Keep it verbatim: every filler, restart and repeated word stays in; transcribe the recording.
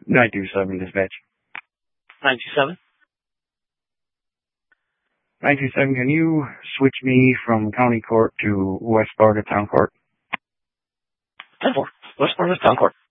nine two seven dispatch. nine two seven? nine two seven, can you switch me from county court to West Sparta Town Court? ten four. West Sparta Town Court.